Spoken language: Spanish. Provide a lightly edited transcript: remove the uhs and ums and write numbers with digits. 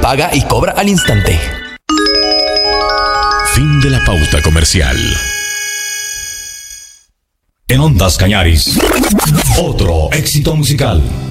paga y cobra al instante. Fin de la pauta comercial. En Ondas Cañaris, otro éxito musical.